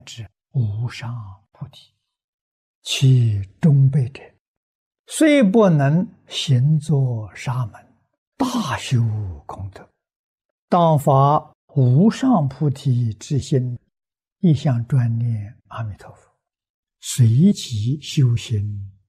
之无上菩提。其中辈者，虽不能行作沙门，大修功德，当发无上菩提之心，一向专念阿弥陀佛，随即修行